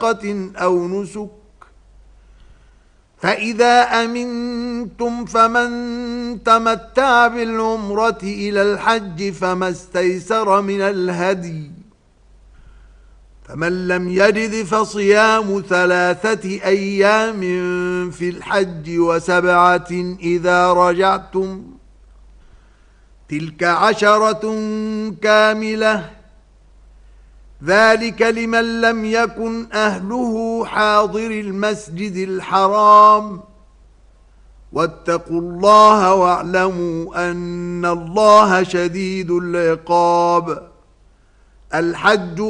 أو نسك. فإذا أمنتم فمن تمتع بالعمرة إلى الحج فما استيسر من الهدي، فمن لم يجد فصيام 3 أيام في الحج و7 إذا رجعتم، تلك 10 كاملة، ذلك لمن لم يكن أهله حاضر المسجد الحرام. واتقوا الله واعلموا أن الله شديد العقاب. الحج